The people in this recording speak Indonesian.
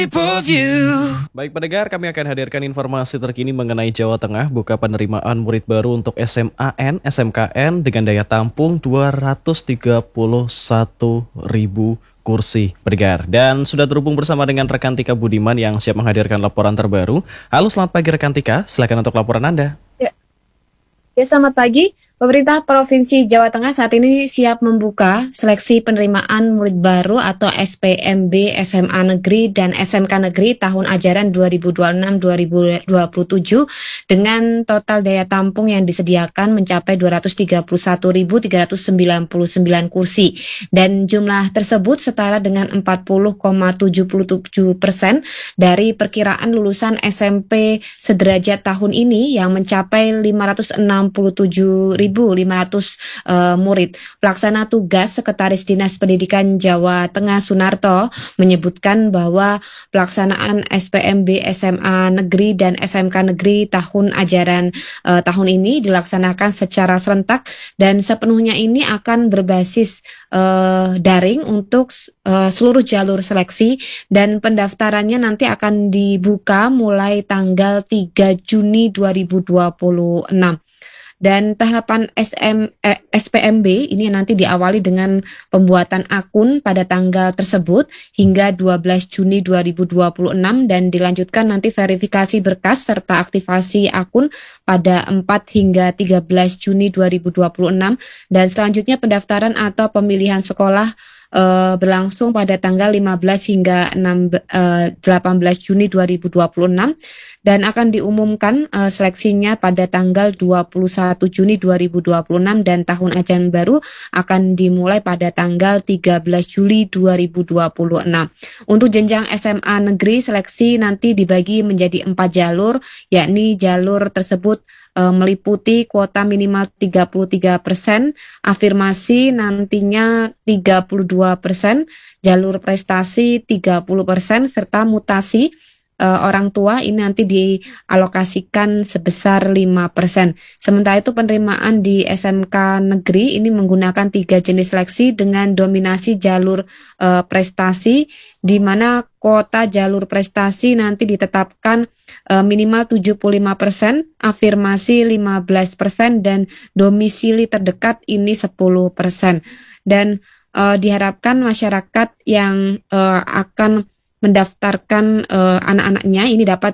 Baik pendengar, kami akan hadirkan informasi terkini mengenai Jawa Tengah buka penerimaan murid baru untuk SMAN, SMKN dengan daya tampung 231.000 kursi pendengar. Dan sudah terhubung bersama dengan rekan Tika Budiman yang siap menghadirkan laporan terbaru. Halo, selamat pagi rekan Tika, silakan untuk laporan Anda. Ya, selamat pagi. Pemerintah Provinsi Jawa Tengah saat ini siap membuka seleksi penerimaan murid baru atau SPMB SMA Negeri dan SMK Negeri tahun ajaran 2026-2027 dengan total daya tampung yang disediakan mencapai 231.399 kursi. Dan jumlah tersebut setara dengan 40,77% dari perkiraan lulusan SMP sederajat tahun ini yang mencapai 567.500 murid. Pelaksana tugas Sekretaris Dinas Pendidikan Jawa Tengah Sunarto menyebutkan bahwa pelaksanaan SPMB SMA Negeri dan SMK Negeri tahun ajaran tahun ini dilaksanakan secara serentak dan sepenuhnya ini akan berbasis daring untuk seluruh jalur seleksi dan pendaftarannya nanti akan dibuka mulai tanggal 3 Juni 2026. Dan tahapan SPMB ini nanti diawali dengan pembuatan akun pada tanggal tersebut hingga 12 Juni 2026 dan dilanjutkan nanti verifikasi berkas serta aktivasi akun pada 4 hingga 13 Juni 2026 dan selanjutnya pendaftaran atau pemilihan sekolah berlangsung pada tanggal 15 hingga 18 Juni 2026 dan akan diumumkan seleksinya pada tanggal 21 Juni 2026 dan tahun ajaran baru akan dimulai pada tanggal 13 Juli 2026. Untuk jenjang SMA Negeri seleksi nanti dibagi menjadi 4 jalur, yakni jalur tersebut meliputi kuota minimal 33%, afirmasi nantinya 32%, jalur prestasi 30%, serta mutasi orang tua ini nanti dialokasikan sebesar 5%. Sementara itu penerimaan di SMK Negeri ini menggunakan 3 jenis seleksi dengan dominasi jalur prestasi, di mana kuota jalur prestasi nanti ditetapkan minimal 75%, afirmasi 15%, dan domisili terdekat ini 10%. Dan diharapkan masyarakat yang akan mendaftarkan anak-anaknya ini dapat